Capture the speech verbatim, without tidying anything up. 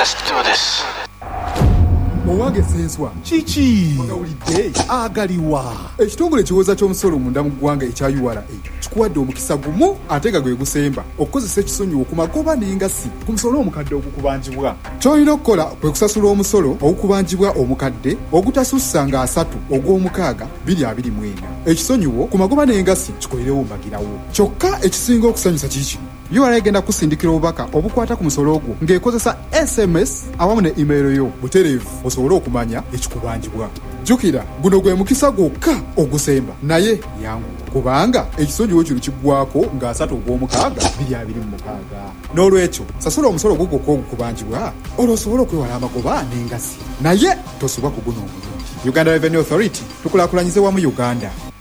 Let's do this. Owange senswa Chichi Magawulidde agaliwa ekitongole kiwoza ky'omusolo munda mu ggwanga ekya U R A kikuwadde omukisa gumu ate nga gwe gusemba okukozesa ekisonyiwo ku magoba n'engasi ku musolo omukadde ogukubanjibwa. Ky'olina okukola kwe kusasula omusolo ogukubanjibwa omukadde ogutasussa nga asatu ogw'omukaaga biri abiri mu ena. Ekisonyiwo ku magoba n'engasi kikolerewo mbagirawo. Kyokka ekisinga okusanyusa kiki U R A egenda kusindikira obubaka obukwata ku musolo ogwo ng'ekozesa S M S awamu ne email yo butereevu osobole okumanya ekikubanjibwa. Jjukira guno gwe mukisa gwokka ogusemba naye yangu kubanga ekisonyiwo kino kiggwako nga asatu ogw'omukaaga biri abiri mu mukaaga. N'olwekyo sasula omusolo gwo gwokka ogukubanjibwa olwo osobole okwewala amagoba n'engasi naye tosobwa ku guno omulungi. Uganda Revenue Authority tukulaakulanyize wamu Uganda.